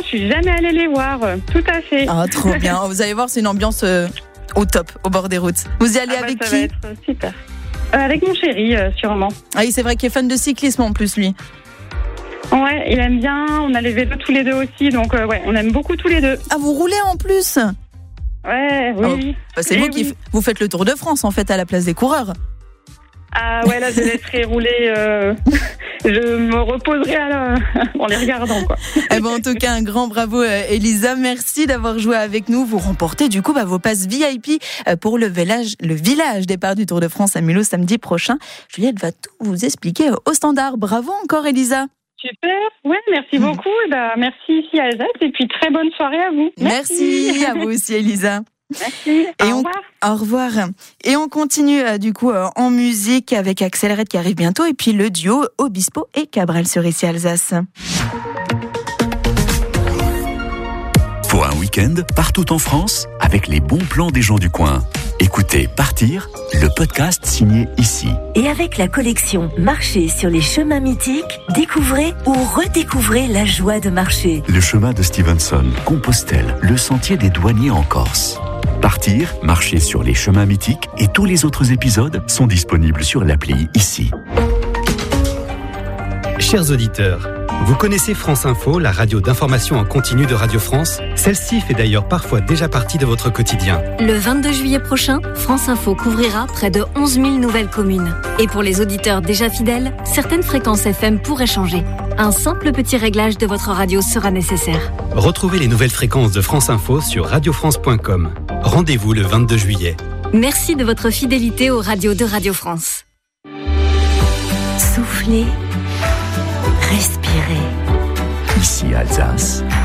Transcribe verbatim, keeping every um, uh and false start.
je suis jamais allée les voir. Tout à fait. Ah, trop bien. Vous allez voir, c'est une ambiance euh, au top, au bord des routes. Vous y allez Ah bah, avec ça qui? va être super. Euh, avec mon chéri, euh, sûrement. Ah oui, c'est vrai qu'il est fan de cyclisme en plus, lui. Ouais, il aime bien. On a les vélos tous les deux aussi, donc euh, ouais, on aime beaucoup tous les deux. Ah, vous roulez en plus? Ouais, oui. Oh, oui. bah, c'est Eh vous oui. qui f- vous faites le Tour de France en fait à la place des coureurs. Ah ouais, là, je laisserai rouler. Euh... je me reposerai à la... en les regardant, quoi. Eh ben, en tout cas, un grand bravo, euh, Elisa. Merci d'avoir joué avec nous. Vous remportez du coup bah, vos passes V I P euh, pour le village, le village départ du Tour de France à Mulhouse samedi prochain. Juliette va tout vous expliquer euh, au standard. Bravo encore, Elisa. Super. Ouais, merci beaucoup. Et bah, merci ici à Alsace. Et puis, très bonne soirée à vous. Merci, Merci à vous aussi, Elisa. Merci. Et au on, revoir. Au revoir. Et on continue euh, du coup euh, en musique avec Axel Red qui arrive bientôt et puis le duo Obispo et Cabral sur ici Alsace. Pour un week-end partout en France avec les bons plans des gens du coin. Écoutez Partir, le podcast signé ici. Et avec la collection Marcher sur les chemins mythiques, découvrez ou redécouvrez la joie de marcher. Le chemin de Stevenson, Compostelle, le sentier des douaniers en Corse. Partir, marcher sur les chemins mythiques et tous les autres épisodes sont disponibles sur l'appli ici. Chers auditeurs, vous connaissez France Info, la radio d'information en continu de Radio France? Celle-ci fait d'ailleurs parfois déjà partie de votre quotidien. Le vingt-deux juillet prochain, France Info couvrira près de onze mille nouvelles communes. Et pour les auditeurs déjà fidèles, certaines fréquences F M pourraient changer. Un simple petit réglage de votre radio sera nécessaire. Retrouvez les nouvelles fréquences de France Info sur radio france point com. Rendez-vous le vingt-deux juillet. Merci de votre fidélité aux radios de Radio France. Soufflez, respirez. Ici Alsace.